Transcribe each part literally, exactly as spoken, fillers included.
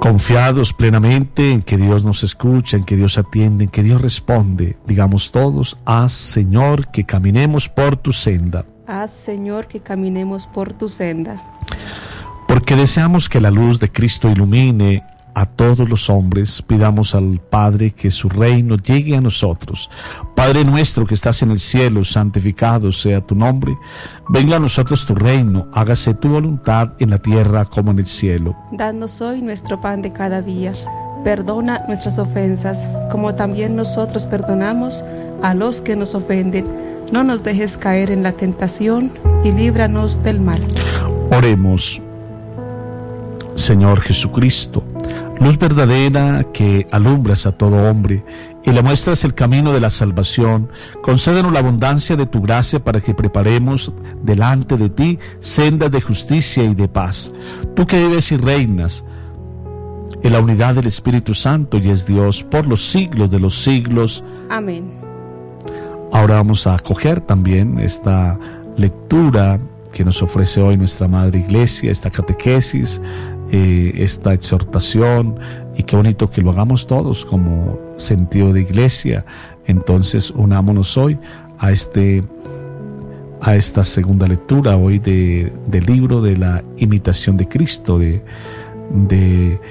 Confiados plenamente en que Dios nos escucha, en que Dios atiende, en que Dios responde, digamos todos: haz, Señor, que caminemos por tu senda. Haz, Señor, que caminemos por tu senda. Porque deseamos que la luz de Cristo ilumine a todos los hombres, pidamos al Padre que su reino llegue a nosotros. Padre nuestro que estás en el cielo, santificado sea tu nombre. Venga a nosotros tu reino, hágase tu voluntad en la tierra como en el cielo. Danos hoy nuestro pan de cada día. Perdona nuestras ofensas, como también nosotros perdonamos a los que nos ofenden. No nos dejes caer en la tentación y líbranos del mal. Oremos. Señor Jesucristo, luz verdadera que alumbras a todo hombre y le muestras el camino de la salvación, concédenos la abundancia de tu gracia para que preparemos delante de ti sendas de justicia y de paz. Tú que vives y reinas en la unidad del Espíritu Santo y es Dios por los siglos de los siglos. Amén. Ahora vamos a acoger también esta lectura que nos ofrece hoy nuestra Madre Iglesia, esta catequesis, eh, esta exhortación, y qué bonito que lo hagamos todos como sentido de iglesia. Entonces unámonos hoy a este a esta segunda lectura hoy de, del libro de la imitación de Cristo de de,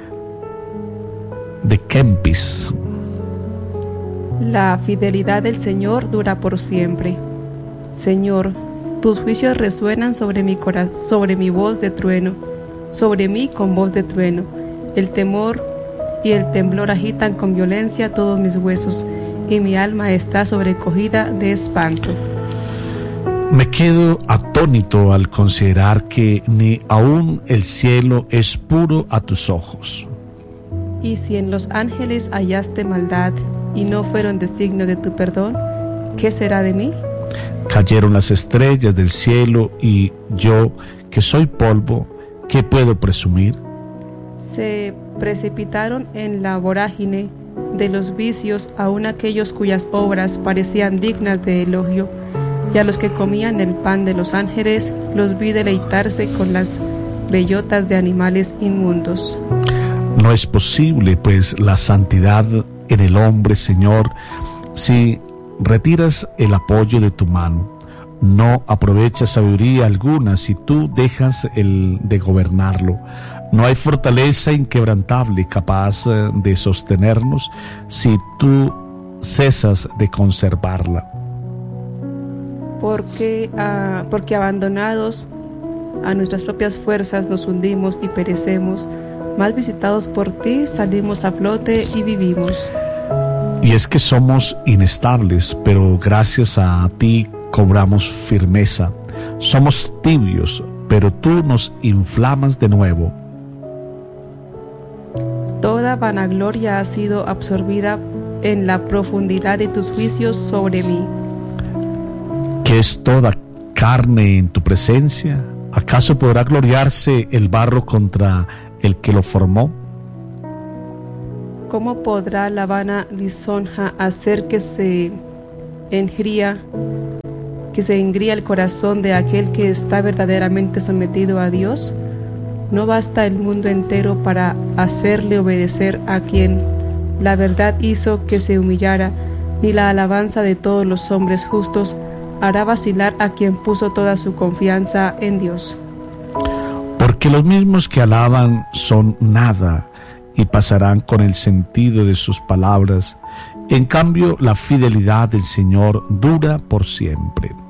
de Kempis. La fidelidad del Señor dura por siempre. Señor, tus juicios resuenan sobre mi corazón, sobre mi voz de trueno, sobre mí con voz de trueno. El temor y el temblor agitan con violencia todos mis huesos, y mi alma está sobrecogida de espanto. Me quedo atónito al considerar que ni aún el cielo es puro a tus ojos. Y si en los ángeles hallaste maldad y no fueron designio de tu perdón, ¿qué será de mí? Cayeron las estrellas del cielo y yo, que soy polvo, ¿qué puedo presumir? Se precipitaron en la vorágine de los vicios aun aquellos cuyas obras parecían dignas de elogio, y a los que comían el pan de los ángeles los vi deleitarse con las bellotas de animales inmundos. No es posible, pues, la santidad en el hombre, Señor, si retiras el apoyo de tu mano. No aprovechas sabiduría alguna si tú dejas el de gobernarlo. No hay fortaleza inquebrantable capaz de sostenernos si tú cesas de conservarla. Porque, uh, porque abandonados a nuestras propias fuerzas nos hundimos y perecemos. Mal visitados por ti salimos a flote y vivimos. Y es que somos inestables, pero gracias a ti cobramos firmeza. Somos tibios, pero tú nos inflamas de nuevo. Toda vanagloria ha sido absorbida en la profundidad de tus juicios sobre mí. ¿Qué es toda carne en tu presencia? ¿Acaso podrá gloriarse el barro contra el que lo formó? ¿Cómo podrá la vana lisonja hacer que se engría, que se engría el corazón de aquel que está verdaderamente sometido a Dios? No basta el mundo entero para hacerle obedecer a quien la verdad hizo que se humillara, ni la alabanza de todos los hombres justos hará vacilar a quien puso toda su confianza en Dios. Porque los mismos que alaban son nada y pasarán con el sentido de sus palabras. En cambio, la fidelidad del Señor dura por siempre.